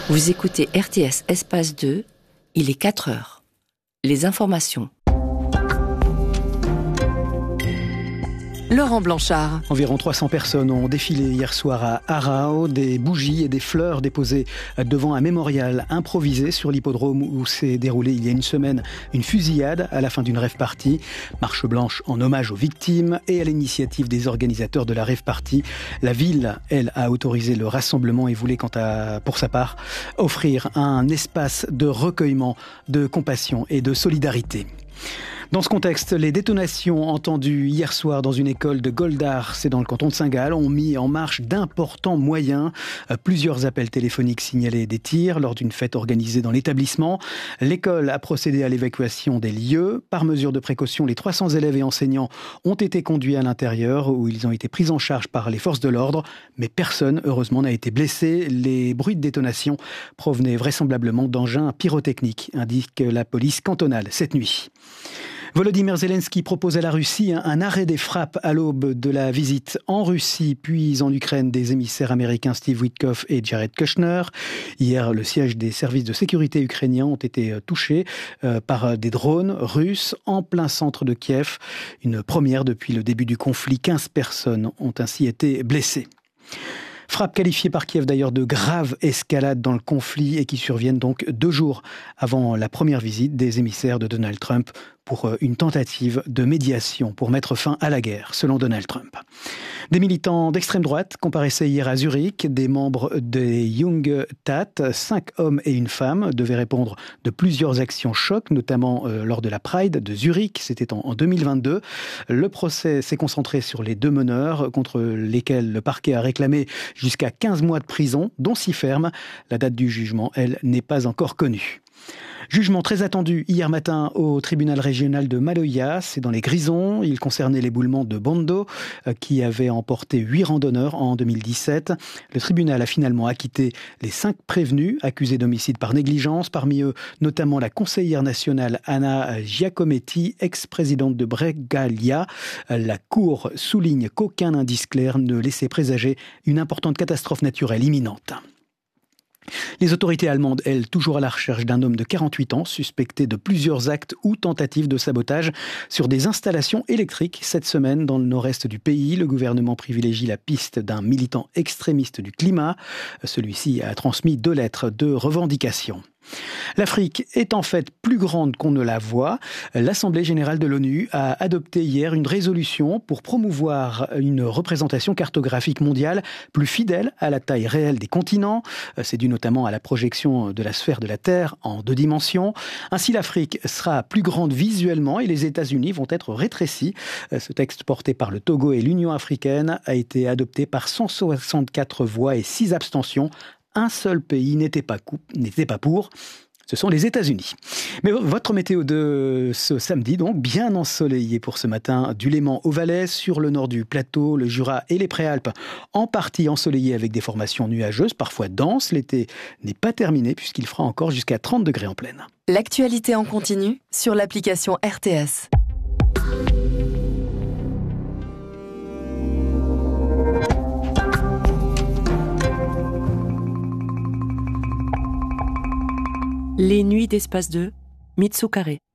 Vous écoutez RTS Espace 2, il est 4 heures. Les informations. Laurent Blanchard. Environ 300 personnes ont défilé hier soir à Arao, des bougies et des fleurs déposées devant un mémorial improvisé sur l'hippodrome où s'est déroulée il y a une semaine une fusillade à la fin d'une rave party. Marche blanche en hommage aux victimes et à l'initiative des organisateurs de la rave party. La ville, elle, a autorisé le rassemblement et voulait, pour sa part, offrir un espace de recueillement, de compassion et de solidarité. Dans ce contexte, les détonations entendues hier soir dans une école de Goldar, c'est dans le canton de Saint-Gall, ont mis en marche d'importants moyens. Plusieurs appels téléphoniques signalaient des tirs lors d'une fête organisée dans l'établissement. L'école a procédé à l'évacuation des lieux. Par mesure de précaution, les 300 élèves et enseignants ont été conduits à l'intérieur où ils ont été pris en charge par les forces de l'ordre. Mais personne, heureusement, n'a été blessé. Les bruits de détonation provenaient vraisemblablement d'engins pyrotechniques, indique la police cantonale cette nuit. Volodymyr Zelensky propose à la Russie un arrêt des frappes à l'aube de la visite en Russie puis en Ukraine des émissaires américains Steve Witkoff et Jared Kushner. Hier, le siège des services de sécurité ukrainiens ont été touchés par des drones russes en plein centre de Kiev. Une première depuis le début du conflit. 15 personnes ont ainsi été blessées. Frappe qualifiée par Kiev d'ailleurs de grave escalade dans le conflit et qui surviennent donc 2 jours avant la première visite des émissaires de Donald Trump pour une tentative de médiation pour mettre fin à la guerre, selon Donald Trump. Des militants d'extrême droite comparaissaient hier à Zurich. Des membres des Young Tat, 5 hommes et une femme, devaient répondre de plusieurs actions chocs, notamment lors de la Pride de Zurich. C'était en 2022. Le procès s'est concentré sur les 2 meneurs contre lesquels le parquet a réclamé jusqu'à 15 mois de prison, dont 6 fermes. La date du jugement, elle, n'est pas encore connue. Jugement très attendu hier matin au tribunal régional de Maloya, c'est dans les Grisons. Il concernait l'éboulement de Bondo qui avait emporté 8 randonneurs en 2017. Le tribunal a finalement acquitté les 5 prévenus accusés d'homicide par négligence. Parmi eux, notamment la conseillère nationale Anna Giacometti, ex-présidente de Bregalia. La Cour souligne qu'aucun indice clair ne laissait présager une importante catastrophe naturelle imminente. Les autorités allemandes, elles, toujours à la recherche d'un homme de 48 ans, suspecté de plusieurs actes ou tentatives de sabotage sur des installations électriques. Cette semaine, dans le nord-est du pays, le gouvernement privilégie la piste d'un militant extrémiste du climat. Celui-ci a transmis 2 lettres de revendication. L'Afrique est en fait plus grande qu'on ne la voit. L'Assemblée générale de l'ONU a adopté hier une résolution pour promouvoir une représentation cartographique mondiale plus fidèle à la taille réelle des continents. C'est dû notamment à la projection de la sphère de la Terre en 2 dimensions. Ainsi, l'Afrique sera plus grande visuellement et les États-Unis vont être rétrécis. Ce texte porté par le Togo et l'Union africaine a été adopté par 164 voix et 6 abstentions. Un seul pays n'était pas pour, ce sont les États-Unis. Mais votre météo de ce samedi, donc, bien ensoleillé pour ce matin, du Léman au Valais, sur le nord du plateau, le Jura et les Préalpes, en partie ensoleillé avec des formations nuageuses, parfois denses. L'été n'est pas terminé puisqu'il fera encore jusqu'à 30 degrés en pleine. L'actualité en continu sur l'application RTS. Les nuits d'Espace 2, Mitsu Carré.